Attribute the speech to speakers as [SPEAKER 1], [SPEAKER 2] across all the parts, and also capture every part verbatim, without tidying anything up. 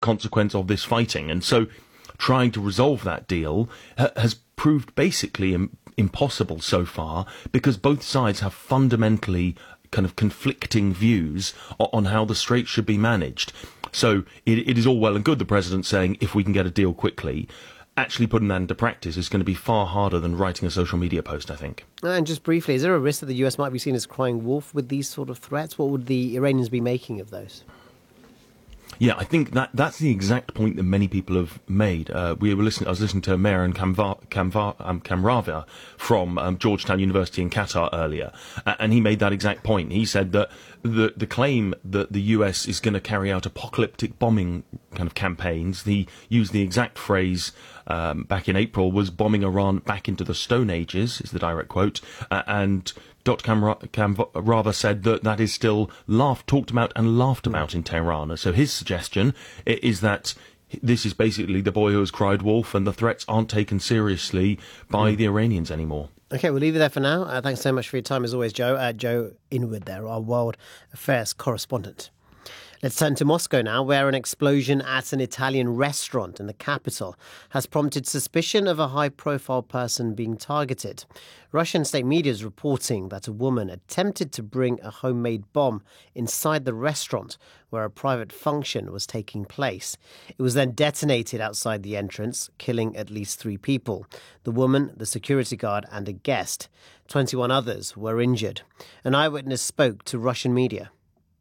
[SPEAKER 1] consequence of this fighting. And so trying to resolve that deal ha- has proved basically im- impossible so far, because both sides have fundamentally kind of conflicting views o- on how the Strait should be managed. So it, it is all well and good, the president saying, if we can get a deal quickly. Actually putting that into practice is going to be far harder than writing a social media post, I think.
[SPEAKER 2] And just briefly, is there a risk that the U S might be seen as crying wolf with these sort of threats? What would the Iranians be making of those?
[SPEAKER 1] Yeah, I think that that's the exact point that many people have made. Uh, we were listening. I was listening to Mehran Kamvar, Kamvar, um, Kamravia from um, Georgetown University in Qatar earlier, uh, and he made that exact point. He said that the the claim that the U S is going to carry out apocalyptic bombing kind of campaigns. He used the exact phrase um, back in April, was bombing Iran back into the Stone Ages, is the direct quote, uh, and Doctor Kamvarava said that that is still laughed, talked about and laughed about in Tehran. So his suggestion is that this is basically the boy who has cried wolf, and the threats aren't taken seriously by mm. the Iranians anymore.
[SPEAKER 2] OK, we'll leave it there for now. Uh, thanks so much for your time as always, Joe. Uh, Joe Inwood there, our World Affairs correspondent. Let's turn to Moscow now, where an explosion at an Italian restaurant in the capital has prompted suspicion of a high-profile person being targeted. Russian state media is reporting that a woman attempted to bring a homemade bomb inside the restaurant where a private function was taking place. It was then detonated outside the entrance, killing at least three people: the woman, the security guard and a guest. twenty-one others were injured. An eyewitness spoke to Russian media.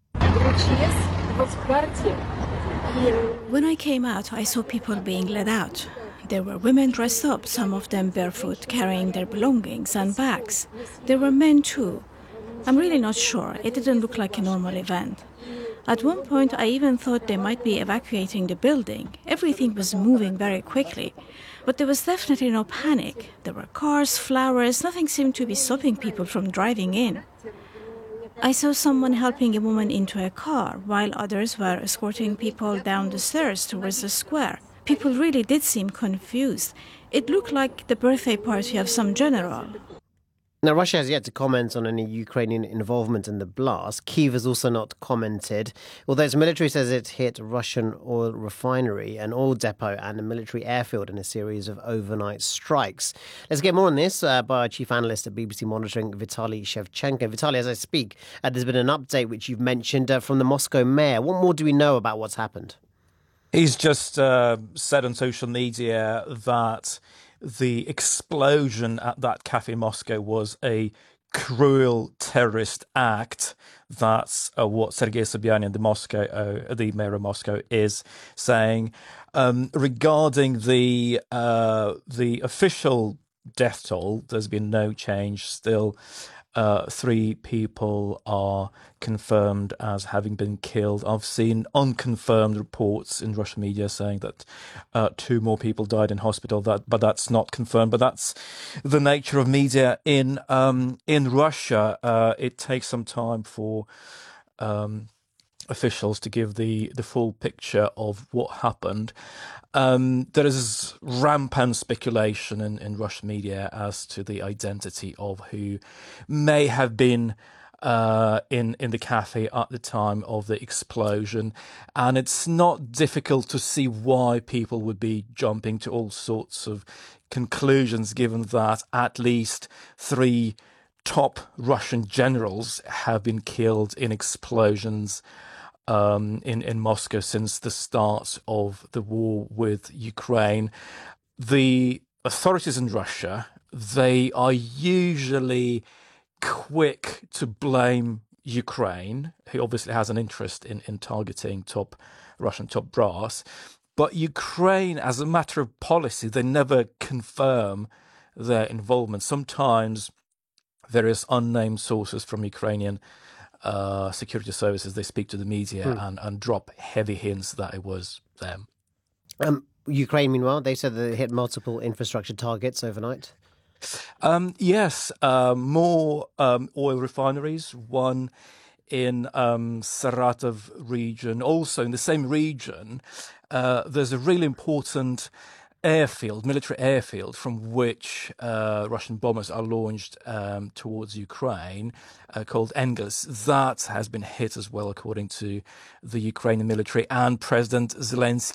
[SPEAKER 3] When I came out, I saw people being led out. There were women dressed up, some of them barefoot, carrying their belongings and bags. There were men too. I'm really not sure. It didn't look like a normal event. At one point, I even thought they might be evacuating the building. Everything was moving very quickly. But there was definitely no panic. There were cars, flowers, nothing seemed to be stopping people from driving in. I saw someone helping a woman into a car, while others were escorting people down the stairs towards the square. People really did seem confused. It looked like the birthday party of some general.
[SPEAKER 2] Now, Russia has yet to comment on any Ukrainian involvement in the blast. Kyiv has also not commented, although its military says it hit a Russian oil refinery, an oil depot and a military airfield in a series of overnight strikes. Let's get more on this uh, by our chief analyst at B B C Monitoring, Vitaly Shevchenko. Vitaly, as I speak, uh, there's been an update which you've mentioned uh, from the Moscow mayor. What more do we know about what's happened?
[SPEAKER 4] He's just uh, said on social media that the explosion at that cafe in Moscow was a cruel terrorist act. That's uh, what Sergei Sobyanin, the Moscow, uh, the mayor of Moscow, is saying. Um, regarding the uh, the official death toll, there's been no change. Still, uh, three people are confirmed as having been killed. I've seen unconfirmed reports in Russian media saying that uh, two more people died in hospital. That, but that's not confirmed. But that's the nature of media in um, in Russia. Uh, it takes some time for um, officials to give the, the full picture of what happened. Um, there is rampant speculation in, in Russian media as to the identity of who may have been uh, in, in the cafe at the time of the explosion. And it's not difficult to see why people would be jumping to all sorts of conclusions, given that at least three top Russian generals have been killed in explosions Um, in, in Moscow since the start of the war with Ukraine. The authorities in Russia, they are usually quick to blame Ukraine, who obviously has an interest in, in targeting top Russian top brass. But Ukraine, as a matter of policy, they never confirm their involvement. Sometimes various unnamed sources from Ukrainian Uh, security services, they speak to the media hmm. and, and drop heavy hints that it was them.
[SPEAKER 2] Um, Ukraine, meanwhile, they said they hit multiple infrastructure targets overnight.
[SPEAKER 4] Um, yes, uh, more um, oil refineries, one in um, Saratov region. Also in the same region, uh, there's a really important airfield, military airfield, from which uh, Russian bombers are launched um, towards Ukraine, uh, called Engels. That has been hit as well, according to the Ukrainian military. And President Zelensky